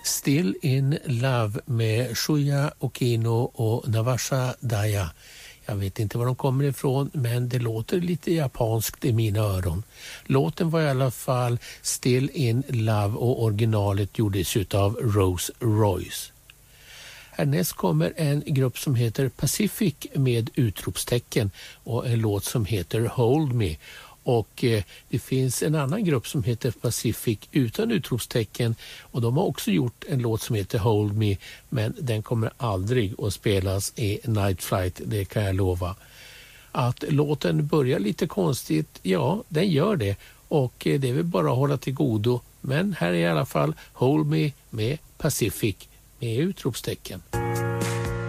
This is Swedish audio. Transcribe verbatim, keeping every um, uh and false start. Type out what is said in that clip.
Still in Love med Shuya Okino och Nawasha Daya. Jag vet inte var de kommer ifrån, men det låter lite japanskt i mina öron. Låten var i alla fall Still in Love och originalet gjordes av Rose Royce. Härnäst kommer en grupp som heter Pacific med utropstecken och en låt som heter Hold Me. Och eh, det finns en annan grupp som heter Pacific utan utropstecken och de har också gjort en låt som heter Hold Me, men den kommer aldrig att spelas i Night Flight, det kan jag lova. Att låten börjar lite konstigt, ja, den gör det och eh, det är väl bara att hålla till godo, men här är i alla fall Hold Me med Pacific med utropstecken.